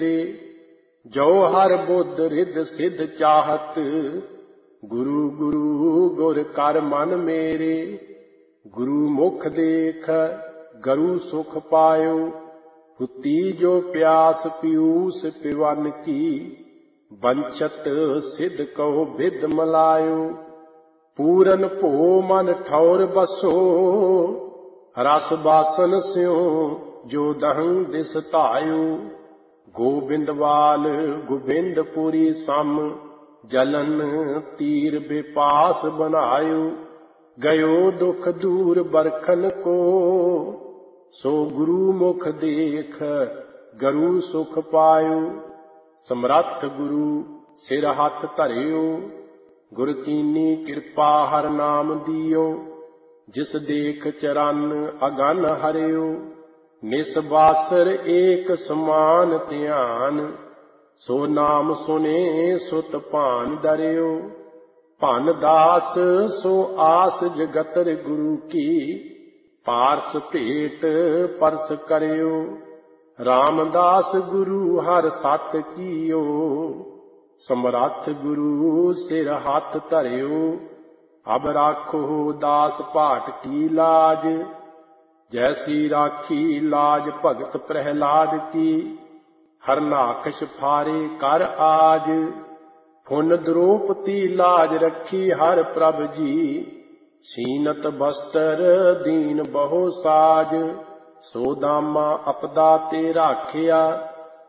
ਜੋ ਹਰ ਬੁੱਧ ਰਿੱਧ ਸਿੱਧ ਚਾਹਤ, ਗੁਰੂ ਗੁਰੂ ਗੁਰ ਕਰ ਮਨ ਮੇਰੇ। ਗੁਰੂ ਮੁਖ ਦੇਖ ਗਰੂ ਸੁਖ ਪਾਇਓ, ਹੁਤੀ ਜੋ ਪਿਆਸ ਪਿਊਸ ਪਿਵਨ ਕੀ। ਬੰਚਤ ਸਿੱਧ ਕਹੋ ਬਿਦ ਮਲਾਇਓ, ਪੂਰਨ ਭੋ ਮਨ ਠੌਰ ਬਸੋ। ਰਸ ਬਾਸਨ ਸਿਉ ਜੋ ਦਹੰ ਦਿਸ ਧਾਇਓ, ਗੋਬਿੰਦਵਾਲ ਗੋਬਿੰਦਪੁਰੀ ਸਮ। ਜਲਨ ਤੀਰ ਬਿਪਾਸ ਬਨਾਇਓ, ਗਇਓ ਦੁਖ ਦੂਰ ਬਰਖਨ ਕੋ। ਸੋ ਗੁਰੂ ਮੁਖ ਦੇਖ ਗਰੂ ਸੁਖ ਪਾਇਓ, ਸਮਰੱਥ ਗੁਰੂ ਸਿਰ ਹੱਥ ਧਰਿਓ। ਗੁਰ ਕੀਨੀ ਕਿਰਪਾ ਹਰ ਨਾਮ ਦਿਓ, ਜਿਸ ਦੇਖ ਚਰਨ ਅਗਨ ਹਰਿਓ। ਨਿਸਬਾਸਰ ਏਕ ਸਮਾਨ ਧਿਆਨ, ਸੋ ਨਾਮ ਸੁਨੇ ਸੁਤ ਭਾਨ ਡਰਿਓ। ਭਨ ਦਾਸ ਸੋ ਆਸ ਜਗਤਰ ਗੁਰੂ ਕੀ, ਪਾਰਸ ਭੇਟ ਪਰਸ ਕਰਿਓ। ਰਾਮਦਾਸ ਗੁਰੂ ਹਰ ਸਤ ਕੀਓ, ਸਮਰੱਥ ਗੁਰੂ ਸਿਰ ਹੱਥ ਧਰਿਓ। ਅਬ ਰਾਖੋ ਦਾਸ ਭਾਟ ਕੀ ਲਾਜ, ਜੈਸੀ ਰਾਖੀ ਲਾਜ ਭਗਤ ਪ੍ਰਹਿਲਾਦ ਕੀ। ਹਰਨਾਖਸ਼ ਫਾਰੇ ਕਰ ਆਜ, ਫੁਨ ਦ੍ਰੋਪਤੀ ਲਾਜ ਰੱਖੀ ਹਰ ਪ੍ਰਭ ਜੀ। ਸੀਨਤ ਬਸਤਰ ਦੀਨ ਬਹੁ ਸਾਜ, ਸੋ ਦਾਮਾ ਅਪਦਾ ਤੇ ਰਾਖਿਆ।